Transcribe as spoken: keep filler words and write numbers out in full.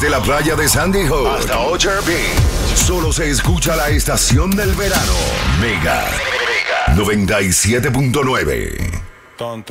Desde la playa de Sandy Hook hasta Ocher Beach, solo se escucha la estación del verano. Mega noventa y siete punto nueve. Tonto.